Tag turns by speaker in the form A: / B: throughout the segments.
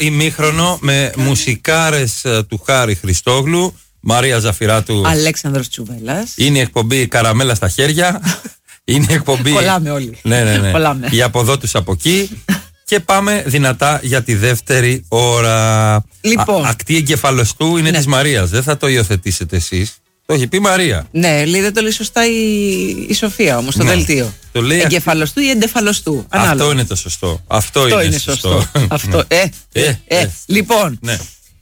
A: ημίχρονο με μουσικάρες του Χάρη Χριστόγλου, Μαρία Ζαφυράτου,
B: Αλέξανδρος Τσουβέλλας.
A: Είναι η εκπομπή Καραμέλα στα χέρια. Είναι η εκπομπή.
B: Κολλάμε όλοι.
A: Ναι.
B: Κολλάμε.
A: Για από εδώ τους από εκεί. Και πάμε δυνατά για τη δεύτερη ώρα.
B: Λοιπόν.
A: Ακτή εγκεφαλοστού είναι της Μαρίας. Δεν θα το υιοθετήσετε εσείς. Το έχει πει Μαρία.
B: Ναι, λέει, δεν το λέει σωστά η Σοφία όμως στο δελτίο.
A: Το λέει
B: εγκεφαλοστού ή εντεφαλοστού.
A: Αυτό είναι το σωστό. Αυτό είναι σωστό.
B: Αυτό. Λοιπόν.
A: Ναι.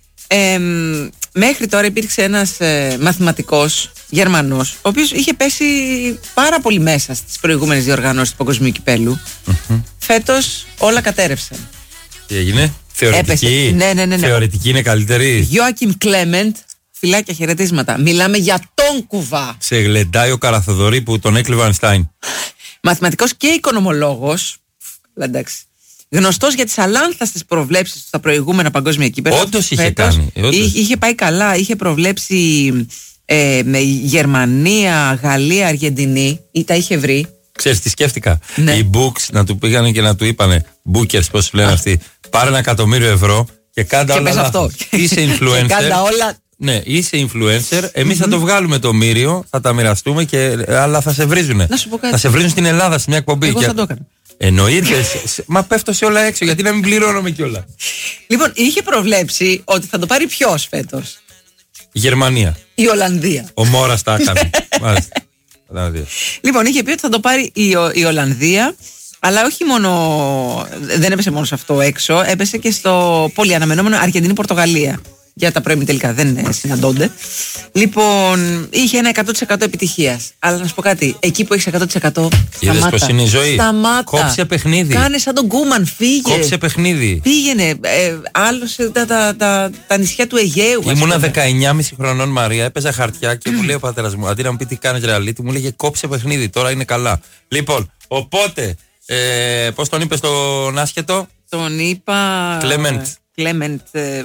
B: Μέχρι τώρα υπήρξε ένας μαθηματικός Γερμανός, ο οποίος είχε πέσει πάρα πολύ μέσα στις προηγούμενες διοργανώσεις του Παγκοσμίου Κυπέλλου. Φέτος όλα κατέρευσαν.
A: Τι έγινε? Θεωρητική?
B: Ναι.
A: Θεωρητική είναι καλύτερη.
B: Γιώακιμ Κλέμεντ, φιλάκια, χαιρετίσματα. Μιλάμε για τον κουβά.
A: Σε γλεντάει ο Καραθοδωρή που τον έκλειβε ο Αϊνστάιν.
B: Μαθηματικός και οικονομολόγος. Εντάξει. Γνωστός για τις αλάνθαστες προβλέψεις του στα προηγούμενα παγκόσμια κύπελλα.
A: Όντως είχε κάνει.
B: Είχε πάει καλά. Είχε προβλέψει με Γερμανία, Γαλλία, Αργεντινή. Τα είχε βρει.
A: Ξέρεις τι σκέφτηκα?
B: Ναι.
A: Οι books να του πήγανε και να του είπανε, bookers πώς λένε αυτοί, πάρε 1.000.000 ευρώ και κάντα όλα λάθος. Είσαι influencer.
B: Κάντα όλα.
A: Ναι, είσαι influencer. Εμείς θα το βγάλουμε το μύριο, θα τα μοιραστούμε, αλλά θα σε βρίζουνε.
B: Να σου πω κάτι.
A: Θα σε βρίζουν στην Ελλάδα σε μια εκπομπή.
B: Εγώ θα το έκανα.
A: Εννοείται. Μα πέφτω σε όλα έξω, γιατί να μην πληρώνομαι κιόλα.
B: Λοιπόν, είχε προβλέψει ότι θα το πάρει ποιος φέτος?
A: Γερμανία.
B: Η Ολλανδία.
A: Ο Μόρας τα έκανε. Μάλιστα.
B: Λοιπόν, είχε πει ότι θα το πάρει η Ολλανδία, αλλά όχι μόνο. Δεν έπεσε μόνο σε αυτό έξω, έπεσε και στο πολύ αναμενόμενο Αργεντινή-Πορτογαλία. Για τα πρώιμη τελικά δεν συναντώνται. Λοιπόν, είχε ένα 100% επιτυχίας. Αλλά να σου πω κάτι, εκεί που έχει 100%.
A: Είδες πως είναι η ζωή.
B: Σταμάτα.
A: Κόψε παιχνίδι.
B: Κάνε σαν τον Κούμαν, φύγε.
A: Κόψε παιχνίδι.
B: Πήγαινε. Άλλωσε τα νησιά του Αιγαίου.
A: Ήμουνα 19,5 χρονών, Μαρία, έπαιζα χαρτιά και μου λέει ο πατέρας μου, αντί να μου πει τι κάνεις ρεαλίτη, μου λέγε κόψε παιχνίδι, τώρα είναι καλά. Λοιπόν, οπότε, πώς τον είπες τον άσχετο?
B: Τον είπα. Κλέμεντ.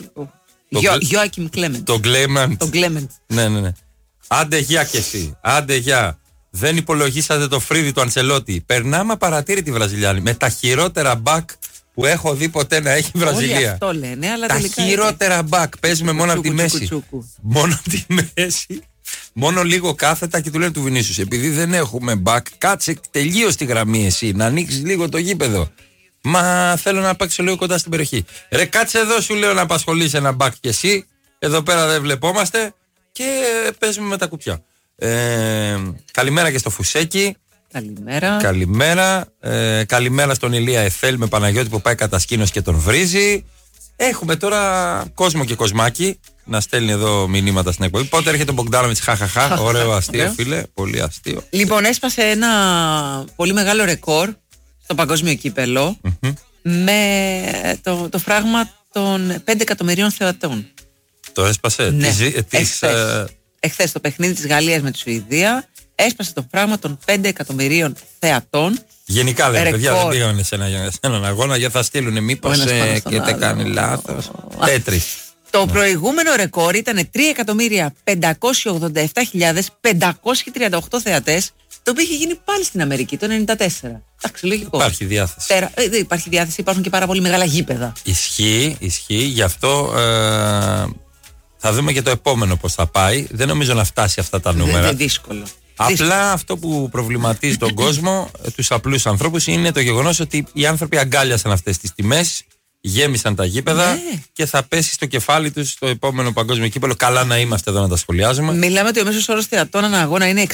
B: Γιώακιμ Κλέμεντ.
A: Τον
B: Κλέμεντ.
A: Ναι. Άντε γεια και εσύ. Άντε γεια. Δεν υπολογίσατε το φρύδι του Αντσελότη. Περνάμε απαρατήρητη Βραζιλιάνη. Με τα χειρότερα μπακ που έχω δει ποτέ να έχει η Βραζιλία.
B: Όλοι αυτό λένε, αλλά
A: τα χειρότερα μπακ. Παίζουμε μόνο από τη μέση. Μόνο από τη μέση. Μόνο λίγο κάθετα και του λένε του Βινίσιους, επειδή δεν έχουμε μπακ, κάτσε τελείως τη γραμμή εσύ, να ανοίξεις λίγο το γήπεδο. Μα θέλω να παίξω λίγο κοντά στην περιοχή. Ρε κάτσε εδώ, σου λέω, να απασχολείς ένα μπακ κι εσύ. Εδώ πέρα δεν βλεπόμαστε και παίζουμε με τα κουπιά. Καλημέρα και στο Φουσέκι.
B: Καλημέρα.
A: Καλημέρα στον Ηλία Εφέλ με Παναγιώτη που πάει κατασκήνωση και τον βρίζει. Έχουμε τώρα κόσμο και κοσμάκι να στέλνει εδώ μηνύματα στην εκπομπή. Πότε έρχεται ο Μπογκδάνοβιτς, χαχαχά. Ωραίο αστείο, φίλε. Πολύ αστείο.
B: Λοιπόν, έσπασε ένα πολύ μεγάλο ρεκόρ στο παγκόσμιο κύπελλο με το φράγμα των 5 εκατομμυρίων θεατών.
A: Το έσπασε.
B: Ναι. Εχθές το παιχνίδι της Γαλλίας με τη Σουηδία έσπασε το φράγμα των 5 εκατομμυρίων θεατών.
A: Γενικά λέει, παιδιά, δεν πήγαμε σε έναν αγώνα γιατί θα στείλουν μήπως και κάνει λάθος. Τέτρις.
B: Το προηγούμενο ρεκόρ ήταν 3.587.538 θεατές, το οποίο είχε γίνει πάλι στην Αμερική το 1994. Εντάξει, λογικό.
A: Υπάρχει διάθεση.
B: Δεν υπάρχει διάθεση, υπάρχουν και πάρα πολύ μεγάλα γήπεδα.
A: Ισχύει, γι' αυτό θα δούμε και το επόμενο πώς θα πάει. Δεν νομίζω να φτάσει αυτά τα νούμερα.
B: Είναι δύσκολο.
A: Απλά αυτό που προβληματίζει τον κόσμο, τους απλούς ανθρώπους, είναι το γεγονός ότι οι άνθρωποι αγκάλιασαν αυτές τις τιμές, γέμισαν τα γήπεδα και θα πέσει στο κεφάλι τους στο επόμενο παγκόσμιο κύπελλο. Καλά να είμαστε εδώ να τα σχολιάζουμε.
B: Μιλάμε ότι ο μέσος όρος θεατών ανά αγώνα είναι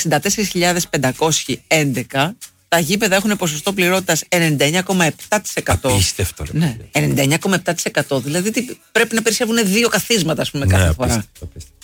B: 64.511. Τα γήπεδα έχουν ποσοστό πληρότητας 99,7%.
A: Απίστευτο.
B: Ναι, 99,7%. Δηλαδή πρέπει να περισσεύουν 2 καθίσματα, ας πούμε, κάθε φορά.
A: Απίστευτο.